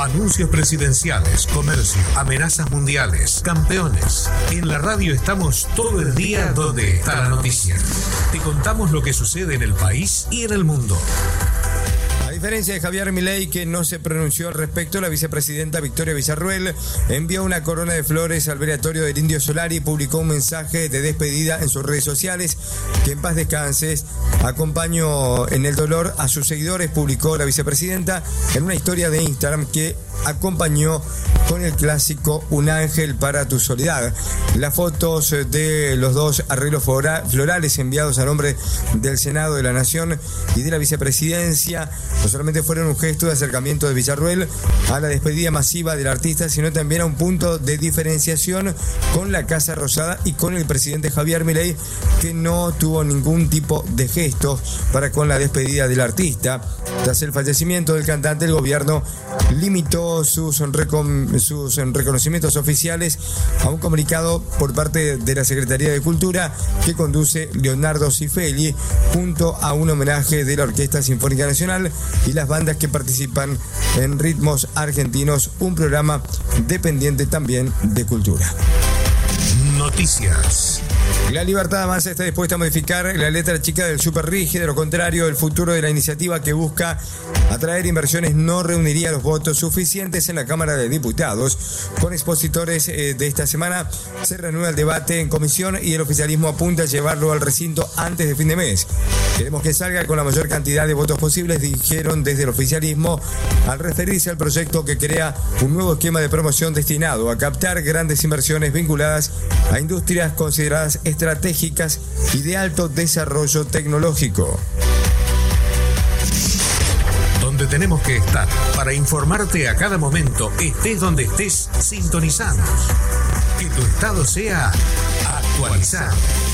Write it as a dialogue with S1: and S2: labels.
S1: Anuncios presidenciales, comercio, amenazas mundiales, campeones. En la radio estamos todo el día donde está la noticia. Te contamos lo que sucede en el país y en el mundo.
S2: A diferencia de Javier Milei, que no se pronunció al respecto, la vicepresidenta Victoria Villarruel envió una corona de flores al velatorio del Indio Solari y publicó un mensaje de despedida en sus redes sociales. Que en paz descanses. Acompañó en el dolor a sus seguidores, publicó la vicepresidenta en una historia de Instagram que acompañó con el clásico Un ángel para tu soledad. Las fotos de los dos arreglos florales enviados a nombre del Senado de la Nación y de la vicepresidencia no solamente fueron un gesto de acercamiento de Villarruel a la despedida masiva del artista, sino también a un punto de diferenciación con la Casa Rosada y con el presidente Javier Milei, que no tuvo ningún tipo de gesto para con la despedida del artista. Tras el fallecimiento del cantante, el gobierno limitó sus reconocimientos oficiales a un comunicado por parte de la Secretaría de Cultura que conduce Leonardo Cifelli, junto a un homenaje de la Orquesta Sinfónica Nacional y las bandas que participan en Ritmos Argentinos, un programa dependiente también de Cultura.
S1: Noticias.
S2: La Libertad Avanza está dispuesta a modificar la letra chica del superrígido. De lo contrario, el futuro de la iniciativa, que busca atraer inversiones, no reuniría los votos suficientes en la Cámara de Diputados. Con expositores de esta semana se reanuda el debate en comisión y el oficialismo apunta a llevarlo al recinto antes de fin de mes. Queremos que salga con la mayor cantidad de votos posibles, dijeron desde el oficialismo al referirse al proyecto que crea un nuevo esquema de promoción destinado a captar grandes inversiones vinculadas a industrias consideradas estratégicas y de alto desarrollo tecnológico.
S1: Donde tenemos que estar para informarte a cada momento, estés donde estés, sintonizanos. Que tu estado sea actualizado.